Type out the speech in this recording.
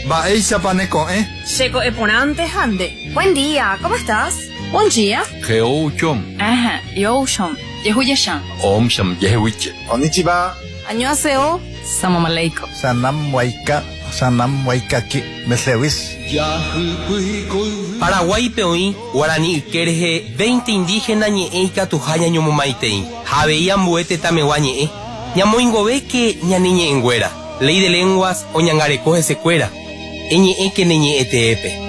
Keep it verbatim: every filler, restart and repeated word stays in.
Baeisa paneco, ¿eh? Checo eponante hande. Buen día, ¿cómo estás? Buen día. Geo chom. Ajá, yo shom. Yehuye-shan. Om sham yehuiche. Konnichiwa. Annyeonghaseyo. Salam aleikum. Sanam waika, sanam waikaki, meslewis. Paraguay peoí, guaraní kerje, veinte indígenas ñe'e katuhaya ñomomaitei. Javeía mbuete tamewa ñe'e. Ñamoingove que ñaniñe enguera. Ley de lenguas o ñangarecoge secuera. Eñe'e que neñe'e teepe.